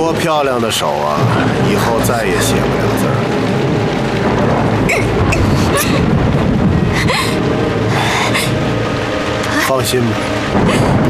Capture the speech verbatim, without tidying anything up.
多漂亮的手啊！以后再也写不了字儿。放心吧。